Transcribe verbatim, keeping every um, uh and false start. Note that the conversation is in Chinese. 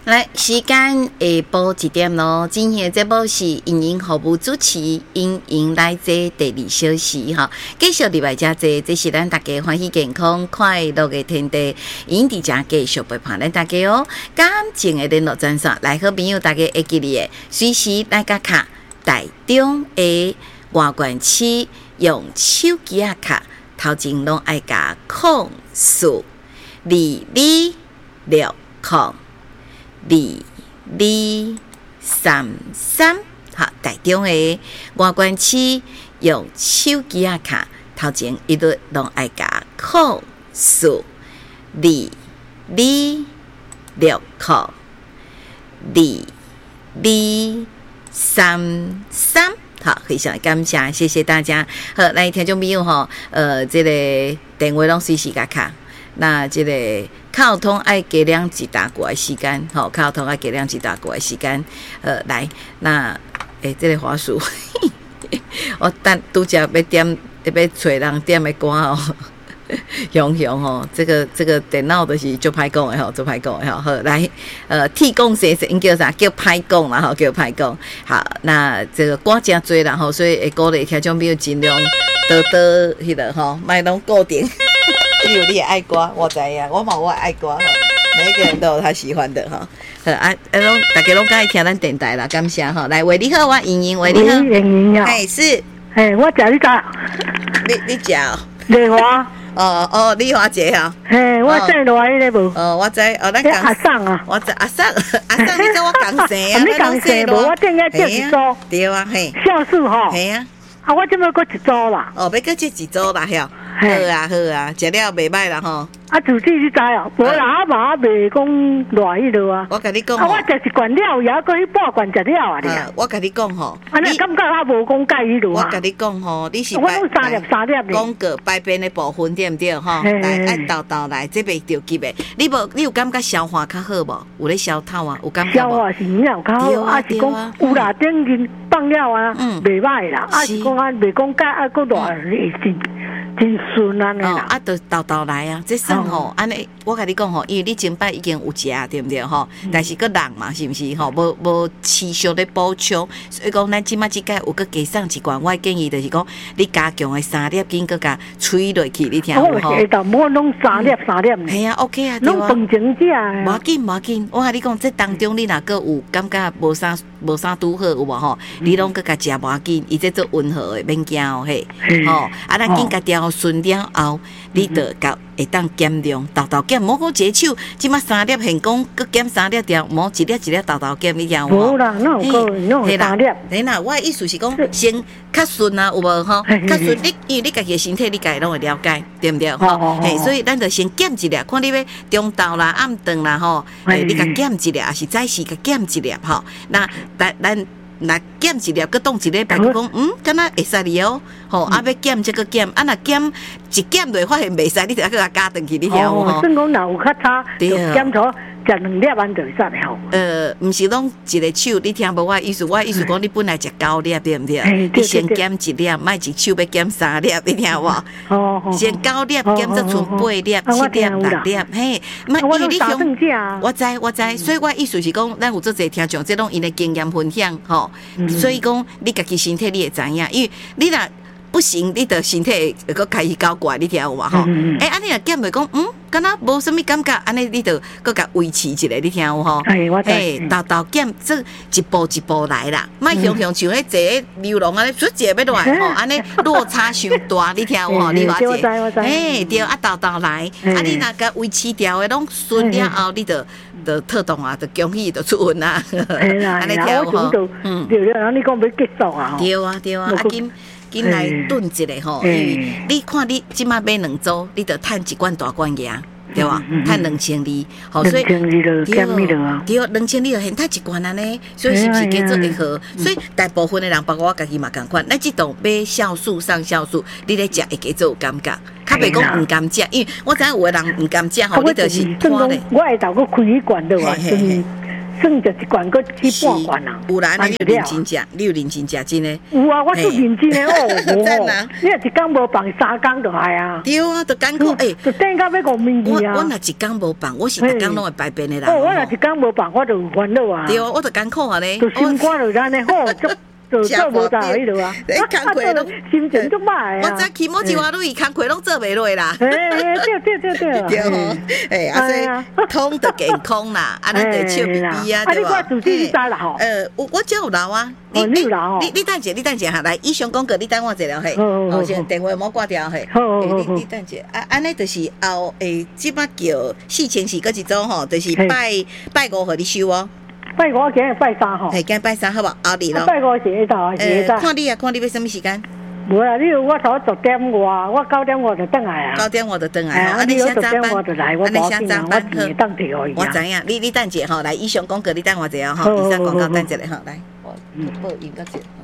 来，时间下晡一点咯。今天的节目是莹莹服务主持，莹莹来做第二小时哈。继续礼拜加这，这是咱大家欢喜健康快乐的天地。莹伫遮继续陪伴咱大家哦。感情的联络专线，来好朋友大家会记哩的，随时来甲卡台中的外关区用手机啊卡，头前拢爱甲控诉二二六控。二二三三，好，台中的外关区用手机啊卡，头前一律拢爱加控诉二二六控二二三三，好，非常感谢，谢谢大家。好，来听众朋友吼，呃，这个电话拢随时加卡。那这个靠通爱给两几大过的时间，好，靠通爱给两几大过的时间，呃，来，那诶，这个花束，我等拄则要点，要找人点的歌哦，熊熊哦，这个这个电脑就是做歹讲的吼，做歹讲的吼，好，来，呃，替讲谁谁叫啥？叫歹讲啦，吼，叫歹讲。好，那这个歌真多啦，吼，所以会鼓励听众朋友尽量多多迄个吼，莫拢固定。你有你的爱歌，我知呀，我嘛我爱歌哈，每一个人都有他喜欢的哈。好啊，啊，拢大家拢爱听咱电台啦，感谢哈。来，喂，你好，我莹莹，喂，你好， 莹莹呀， 哎是， 哎，我食你家， 你你食哦， 丽华， 哦哦，丽华姐哈， 嘿，我在落迄个无， 哦，我知，哦，咱讲阿桑啊， 我知阿桑，阿桑，你跟我讲谁啊？ 你讲谁无？我正要叫一组， 对啊，嘿， 酵素吼， 嘿啊， 啊，我这么搁一组啦， 哦，要搁这一组啦，晓。好啊好啊，食了袂歹啦吼。 啊，自己你知哦，无啦，啊嘛袂讲偌迄落啊。 我甲你讲， 啊，我食一罐了，也搁去半罐食了啊，你啊。 我甲你讲吼， 啊，你感觉啊无讲介迄落啊。 我甲你讲吼，你是我拢三粒三粒的。 讲过排便的部分对毋对吼？来，爱倒倒来，这袂着急的。你无，你有感觉消化较好无？有咧消透啊？有感觉无？ 消化是了较好，啊是讲有啦，等阵放了啊，袂歹啦。啊是讲啊，袂讲介啊，搁偌会真。真顺安尼啦， 啊，就倒倒来啊！这算吼，安尼我甲你讲吼，因为你前摆已经有食，对毋对吼？但是个人嘛，是毋是吼？无无持续咧补充，所以讲咱即摆即摆有个加上一罐，我建议就是讲，你加强的三粒紧个甲吹落去，你听有无？ 我下昼摸拢三粒三粒呢。 系啊 ，OK 啊，对啊。 拢饭前食无要紧无要紧，我甲你讲，这当中你若个有感觉无啥无啥拄好有无吼？你拢个甲食无要紧，伊这做温和的，免惊哦嘿。吼，啊，咱紧甲调顺了后，你得甲会当减量，豆豆减，莫讲一个手，即马三粒现讲，佮减三粒掉，莫一粒一粒豆豆减，你听有无？ 无啦，哪有个，哪有三粒？ 嘿啦，我的意思是讲，先较顺啊，有无吼？较顺，你因为你家己的身体，你家己拢会了解，对毋对？吼，嘿，所以咱就先减一粒，看你要中昼啦、暗顿啦，吼，诶，你甲减一粒，还是早时甲减一粒，吼，那咱咱。那减一粒，佮当一礼拜，佮讲，嗯，敢若会使哩哦，吼，啊要减这个减，啊若减一减落发现袂使，你就佮加转去，你听有无？ 哦，算讲若有较差，就减错，食两粒安就会使了。 呃，毋是拢一个手，你听无我意思？我意思讲，你本来食九粒，对毋对？你先减一粒，莫一手要减三粒，你听有无？哦，先九粒减再剩八粒、七粒、六粒，嘿，莫因为你想，我知我知，所以我意思是讲，咱有做侪听众，这拢因的经验分享，吼。所以讲，你家己身体你会知影，因为你若不行，你的身体会搁开始搞怪，你听有无吼？哎，安尼若减袂讲，嗯，敢若无什么感觉，安尼你就搁甲维持一下，你听有吼？ 哎，我知。 哎，豆豆减，这一步一步来啦，莫雄雄像迄坐流浪安尼，出一个要来吼，安尼落差伤大，你听有无？你话者？ 我知我知。 哎，对，啊豆豆来，啊你若甲维持掉的拢顺了后，你就。就特动啊，就恭喜就出运啊！ 安尼听有吼，嗯，对了，你讲要结束啊？ 对啊，对啊，啊紧紧来炖一下吼，因为你看你即马买两组，你着趁一罐大罐牙，对吧？趁两千二，好，所以对，对，两千二就现趁一罐安尼，所以是不是加做会好？所以大部分的人，包括我家己嘛共款，咱即种买酵素、上酵素，你咧食会加做有感觉。较袂讲毋甘食，因为我知影有个人毋甘食吼，你就是拖咧。 我下昼佫开一罐的话，真算着一罐，搁去半罐啊。 有啦，你有认真食，你有认真食真诶。 有啊，我做认真诶哦。 真啊！ 你若一工无放，三工就害啊。 对啊，就艰苦诶。 就等到要五面去啊。 我我若一工无放，我是逐工拢会排便诶啦。 哦，我若一工无放，我就有烦恼啊。 对啊，我就艰苦啊咧。 就心肝就安尼好，就就做无到迄落啊。 你工课拢心情足歹啊。 我知起毛一花蕊，工课拢做袂落啦。 对对对对。 对吼，诶，啊所以通得健康啦，啊咱得笑眯眯啊，对吧？ 啊，你我自己你知啦吼？ 呃，我我只有留啊。 哦，你有留哦。 你你等者，你等者哈，来以上讲过，你等我一下嘿。 哦， 先电话莫挂掉嘿。 好好好。 你你等者，啊，安尼就是后诶，即摆叫四千四个一组吼，就是拜拜五互你收哦。 拜五今日拜三吼。 嘿，今日拜三好无？后日咯。 拜五是下昼，是下昼。 看你啊，看你要什么时间？ 无啦，你我头十點外，我九點外就轉來啊。 九點我就轉來， 啊，你先早班，我就來，我冇緊啊，我自當地可以。 我知影，你你等者吼，來以上廣告你等我一下吼，以上廣告等一下吼，來，我報應個一。